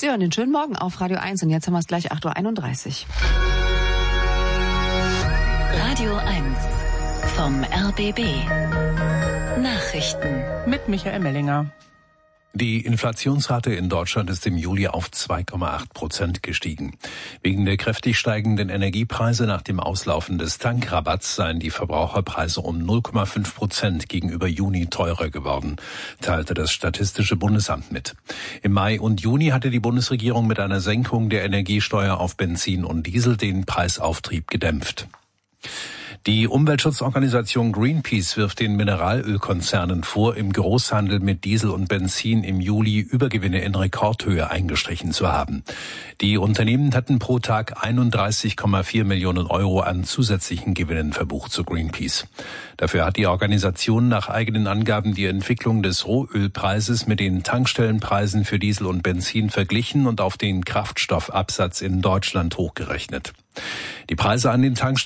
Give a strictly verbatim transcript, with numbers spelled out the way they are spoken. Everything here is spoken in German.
Sie hören den schönen Morgen auf Radio eins und jetzt haben wir es gleich acht Uhr einunddreißig. Radio eins vom R B B. Nachrichten mit Michael Mellinger. Die Inflationsrate in Deutschland ist im Juli auf zwei Komma acht Prozent gestiegen. Wegen der kräftig steigenden Energiepreise nach dem Auslaufen des Tankrabatts seien die Verbraucherpreise um null Komma fünf Prozent gegenüber Juni teurer geworden, teilte das Statistische Bundesamt mit. Im Mai und Juni hatte die Bundesregierung mit einer Senkung der Energiesteuer auf Benzin und Diesel den Preisauftrieb gedämpft. Die Umweltschutzorganisation Greenpeace wirft den Mineralölkonzernen vor, im Großhandel mit Diesel und Benzin im Juli Übergewinne in Rekordhöhe eingestrichen zu haben. Die Unternehmen hatten pro Tag einunddreißig Komma vier Millionen Euro an zusätzlichen Gewinnen verbucht, zu Greenpeace. Dafür hat die Organisation nach eigenen Angaben die Entwicklung des Rohölpreises mit den Tankstellenpreisen für Diesel und Benzin verglichen und auf den Kraftstoffabsatz in Deutschland hochgerechnet. Die Preise an den Tankstellen